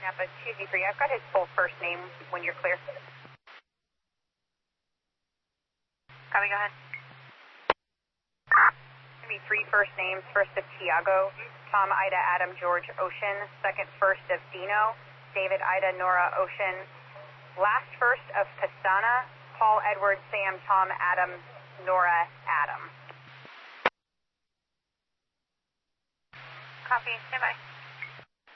Napa 2Z3. I've got his full first name when you're clear. Copy, go ahead. Give me 3 first names. First of Tiago, Tom, Ida, Adam, George, Ocean. Second first of Dino, David, Ida, Nora, Ocean. Last first of Pastana, Paul, Edward, Sam, Tom, Adam, Nora, Adam. Copy, stand by.